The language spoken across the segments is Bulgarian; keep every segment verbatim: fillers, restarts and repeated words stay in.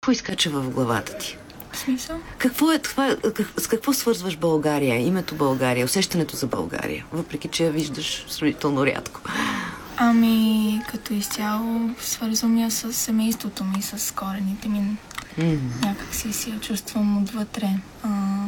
какво изкача в главата ти? В смисъл? Какво е това? Как, с какво свързваш България? Името България, усещането за България, въпреки че я виждаш сравнително рядко. Ами, като изцяло свързвам я с семейството ми, с корените ми. Mm-hmm. Някак си си я чувствам отвътре. А...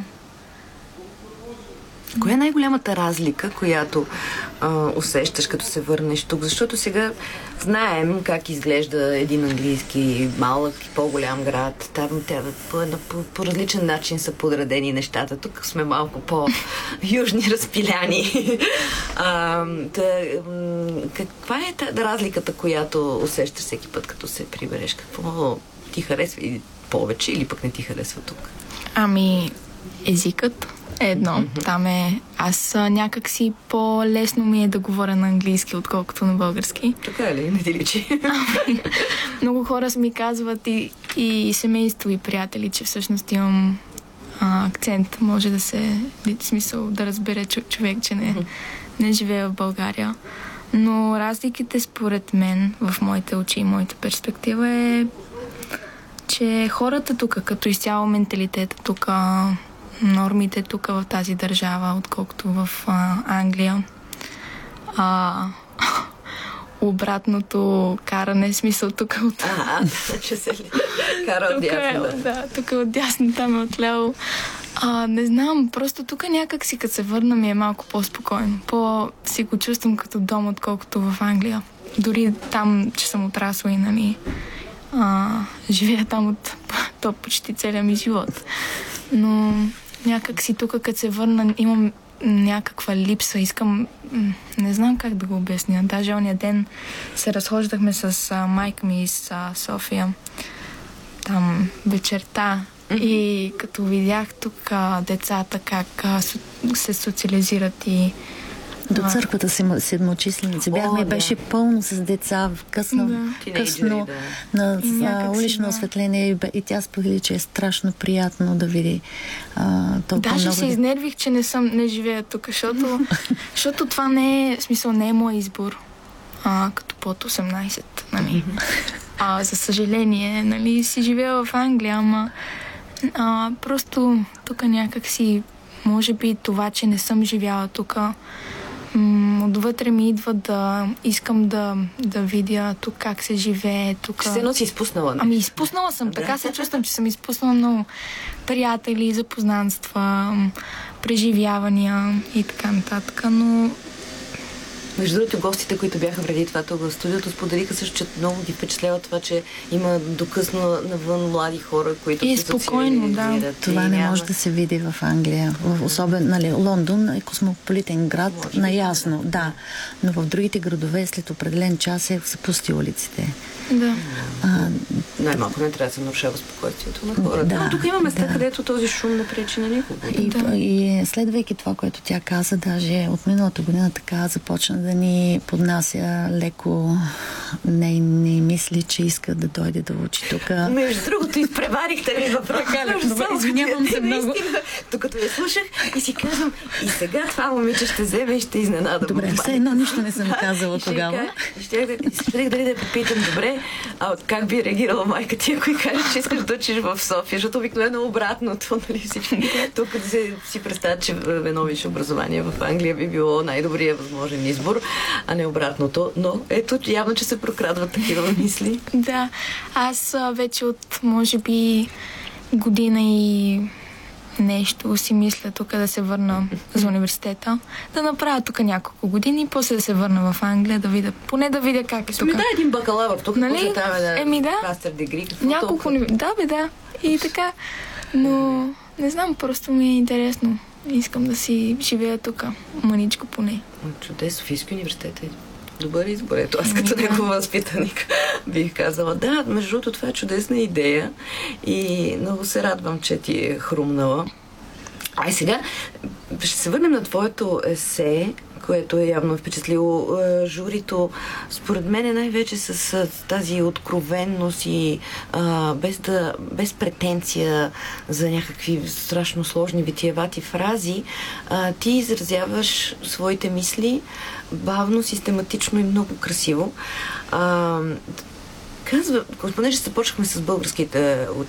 Коя е най-голямата разлика, която а, усещаш, като се върнеш тук? Защото сега знаем как изглежда един английски малък и по-голям град. Там тя, по, по, по различен начин са подредени нещата. Тук сме малко по-южни, разпиляни. а, та, каква е та разликата, която усещаш всеки път, като се прибереш? Какво ти харесва и повече или пък не ти харесва тук? Ами, езикът. Едно. Mm-hmm. Там е... Аз някак си по-лесно ми е да говоря на английски, отколкото на български. Така е ли? Не ти личи? Много хора ми казват и, и семейство, и приятели, че всъщност имам а, акцент. Може да се... В смисъл да разбере човек, че не, mm-hmm. не живее в България. Но разликите според мен, в моите очи и моята перспектива е, че хората тук, като изцяло менталитета тук, нормите тук в тази държава, отколкото в а, Англия. А, обратното каране, смисъл тук от... А, че се ли кара от дясно. Да, да, тук е от дясно, там е от ляво. А, не знам, просто тук някак си, като се върна, ми е малко по-спокойно. По-си го чувствам като дом, отколкото в Англия. Дори там, че съм отрасла и, нали, а, живея там от то почти целия ми живот. Но някак си тук, като се върна, имам някаква липса. Искам... Не знам как да го обясня. Даже ония ден се разхождахме с а, майка ми из а, София. Там вечерта. Mm-hmm. И като видях тук а, децата как а, се социализират и... До църквата седмочисленици бяхме, О, да. Беше пълно с деца, късно, да. късно да. на, на улично да. осветление и, и тя сподели, че е страшно приятно да види а, толкова Даже много... се изнервих, че не съм, не живея тук, защото, защото това не е, в смисъл, не е мой избор, а, като под осемнайсет, нали. А, за съжаление, нали, си живея в Англия, ама а, просто тук някак си, може би това, че не съм живяла тук, м- отвътре ми идва да искам да, да видя тук как се живее. Тук... Все едно си изпуснала. Ами изпуснала съм. Така се чувствам, че съм изпуснала много приятели, запознанства, преживявания и така нататък, но... Между другото, гостите, които бяха преди това тук в студиото, споделиха също, че много ги впечатлява това, че има докъсно навън млади хора, които и се спокойно, да. Това не няма... може да се види в Англия. В, особено, нали, Лондон е космополитен град, може наясно, да. да. Но в другите градове след определен час е са пусти улиците. Да. А, Най-малко не трябва да се нарушава спокойствието на хората. Да, но тук има места, да. където този шум не пречи на никого. И, да. и следвайки това, което тя каза, даже от миналата година така започна да ни поднася леко нейни мисли, че иска да дойде да учи тук. Между другото, изпреварихте ми въпроса. Извинявам се много. Докато я слушах и си казвам, и сега това момиче ще вземе и ще изненада. Добре, все едно нищо не съм казала тогава. Щях да, дали да я попитам, добре, а как би реагирала майка ти, ако й каже, че искаш да учиш в София, защото обикновено обратното, нали, всички. Тук си, си представят, че едно висше образование в Англия би било най-добрият възможен избор, а не обратното. Но ето, явно, че се прокрадват такива мисли. Да, аз а, вече от, може би, година и нещо си мисля тук да се върна за университета, да направя тук няколко години и после да се върна в Англия, да видя, поне да видя как е тук. Ми да, един бакалавър тук, нали? може там да Еми да, мастер дегри. няколко уни... Да, бе, да. И така. Но не знам, просто ми е интересно. Искам да си живея тук, маничко поне. Чудес, Софийски университет е добър избор. Ето, аз като негов възпитаник бих казала. Да, между другото, това е чудесна идея и много се радвам, че ти е хрумнала. Ай сега, ще се върнем на твоето есе, което е явно впечатлило е, журито. Според мен е най-вече с, с тази откровенност и а, без, да, без претенция за някакви страшно сложни витиевати фрази, а, ти изразяваш своите мисли бавно, систематично и много красиво. А, казва, понеже започнахме с българските учители,